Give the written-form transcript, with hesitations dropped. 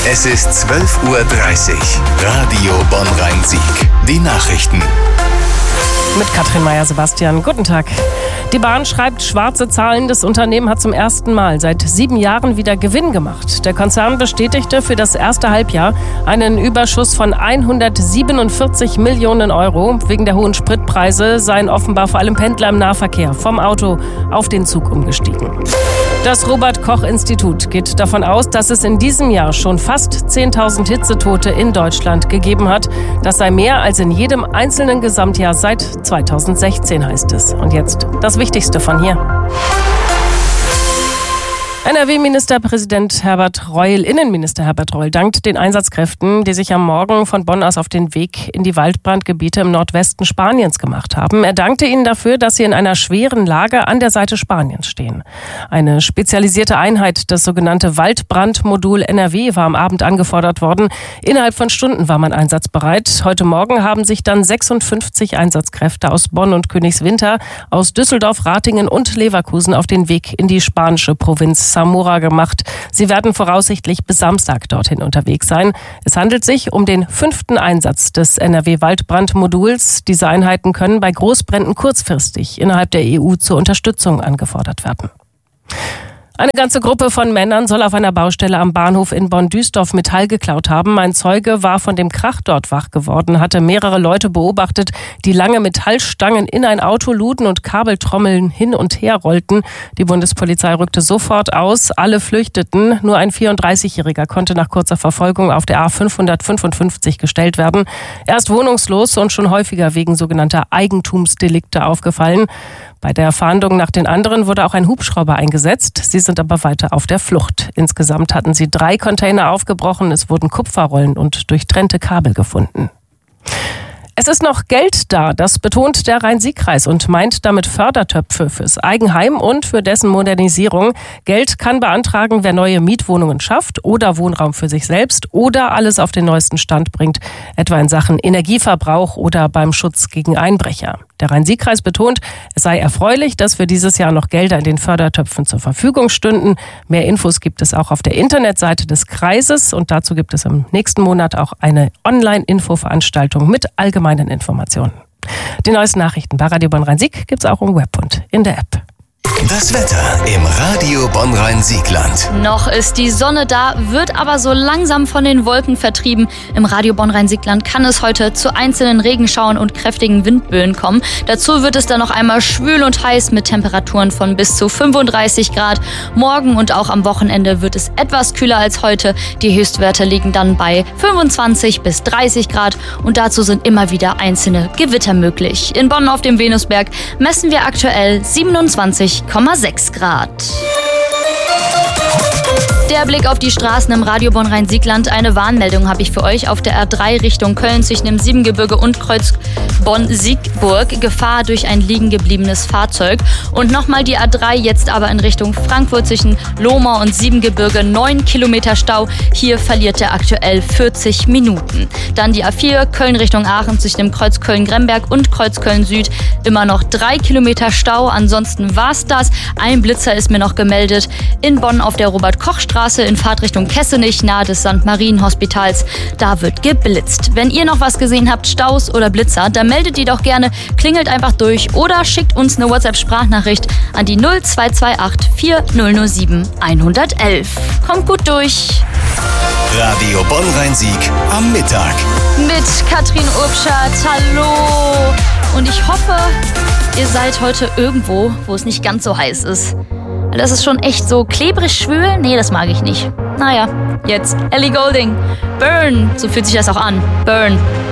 Es ist 12:30 Uhr. Radio Bonn-Rhein-Sieg. Die Nachrichten. Mit Katrin Meyer-Sebastian. Guten Tag. Die Bahn schreibt schwarze Zahlen. Das Unternehmen hat zum ersten Mal seit 7 Jahren wieder Gewinn gemacht. Der Konzern bestätigte für das erste Halbjahr einen Überschuss von 147 Millionen Euro. Wegen der hohen Spritpreise seien offenbar vor allem Pendler im Nahverkehr vom Auto auf den Zug umgestiegen. Das Robert-Koch-Institut geht davon aus, dass es in diesem Jahr schon fast 10.000 Hitzetote in Deutschland gegeben hat. Das sei mehr als in jedem einzelnen Gesamtjahr seit 2016, heißt es. Und jetzt das Wichtigste von hier. NRW-Innenminister Herbert Reul dankt den Einsatzkräften, die sich am Morgen von Bonn aus auf den Weg in die Waldbrandgebiete im Nordwesten Spaniens gemacht haben. Er dankte ihnen dafür, dass sie in einer schweren Lage an der Seite Spaniens stehen. Eine spezialisierte Einheit, das sogenannte Waldbrandmodul NRW, war am Abend angefordert worden. Innerhalb von Stunden war man einsatzbereit. Heute Morgen haben sich dann 56 Einsatzkräfte aus Bonn und Königswinter, aus Düsseldorf, Ratingen und Leverkusen auf den Weg in die spanische Provinz Zamora gemacht. Sie werden voraussichtlich bis Samstag dorthin unterwegs sein. Es handelt sich um den 5. Einsatz des NRW-Waldbrandmoduls. Diese Einheiten können bei Großbränden kurzfristig innerhalb der EU zur Unterstützung angefordert werden. Eine ganze Gruppe von Männern soll auf einer Baustelle am Bahnhof in Bonn-Duisdorf Metall geklaut haben. Ein Zeuge war von dem Krach dort wach geworden, hatte mehrere Leute beobachtet, die lange Metallstangen in ein Auto luden und Kabeltrommeln hin und her rollten. Die Bundespolizei rückte sofort aus. Alle flüchteten. Nur ein 34-Jähriger konnte nach kurzer Verfolgung auf der A555 gestellt werden. Er ist wohnungslos und schon häufiger wegen sogenannter Eigentumsdelikte aufgefallen. Bei der Fahndung nach den anderen wurde auch ein Hubschrauber eingesetzt. Sie sind aber weiter auf der Flucht. Insgesamt hatten sie 3 Container aufgebrochen. Es wurden Kupferrollen und durchtrennte Kabel gefunden. Es ist noch Geld da, das betont der Rhein-Sieg-Kreis und meint damit Fördertöpfe fürs Eigenheim und für dessen Modernisierung. Geld kann beantragen, wer neue Mietwohnungen schafft oder Wohnraum für sich selbst oder alles auf den neuesten Stand bringt, etwa in Sachen Energieverbrauch oder beim Schutz gegen Einbrecher. Der Rhein-Sieg-Kreis betont, es sei erfreulich, dass für dieses Jahr noch Gelder in den Fördertöpfen zur Verfügung stünden. Mehr Infos gibt es auch auf der Internetseite des Kreises und dazu gibt es im nächsten Monat auch eine Online-Infoveranstaltung mit allgemeinen Informationen. Die neuesten Nachrichten bei Radio Bonn-Rhein-Sieg gibt es auch im Web und in der App. Das Wetter im Radio Bonn-Rhein-Siegland. Noch ist die Sonne da, wird aber so langsam von den Wolken vertrieben. Im Radio Bonn-Rhein-Siegland kann es heute zu einzelnen Regenschauern und kräftigen Windböen kommen. Dazu wird es dann noch einmal schwül und heiß mit Temperaturen von bis zu 35 Grad. Morgen und auch am Wochenende wird es etwas kühler als heute. Die Höchstwerte liegen dann bei 25 bis 30 Grad und dazu sind immer wieder einzelne Gewitter möglich. In Bonn auf dem Venusberg messen wir aktuell 27,6 Grad. Der Blick auf die Straßen im Radio Bonn-Rhein-Siegland. Eine Warnmeldung habe ich für euch auf der R3 Richtung Köln zwischen dem Siebengebirge und Kreuz Bonn-Siegburg. Gefahr durch ein liegen gebliebenes Fahrzeug. Und nochmal die R3 jetzt aber in Richtung Frankfurt zwischen Lohmau und Siebengebirge. 9 Kilometer Stau. Hier verliert er aktuell 40 Minuten. Dann die A4 Köln Richtung Aachen zwischen dem Kreuz Köln-Gremberg und Kreuz Köln-Süd. Immer noch 3 Kilometer Stau. Ansonsten war's das. Ein Blitzer ist mir noch gemeldet. In Bonn auf der Robert-Koch-Straße in Fahrtrichtung Kessenich nahe des St. Marien-Hospitals. Da wird geblitzt. Wenn ihr noch was gesehen habt, Staus oder Blitzer, dann meldet die doch gerne, klingelt einfach durch oder schickt uns eine WhatsApp-Sprachnachricht an die 0228 4007 111. Kommt gut durch. Radio Bonn-Rhein-Sieg am Mittag. Mit Katrin Urbschat, hallo. Und ich hoffe, ihr seid heute irgendwo, wo es nicht ganz so heiß ist. Das ist schon echt so klebrig schwül. Nee, das mag ich nicht. Naja, jetzt Ellie Goulding. Burn, so fühlt sich das auch an. Burn.